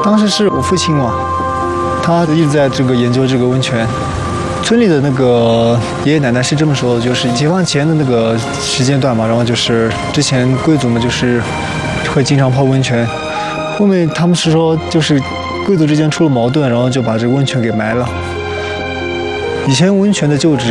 当时是我父亲嘛，他一直在这个研究这个温泉。村里的那个爷爷奶奶是这么说的，就是解放前的那个时间段嘛，然后就是之前贵族们就是会经常泡温泉，后面他们是说就是贵族之间出了矛盾，然后就把这个温泉给埋了。以前温泉的旧址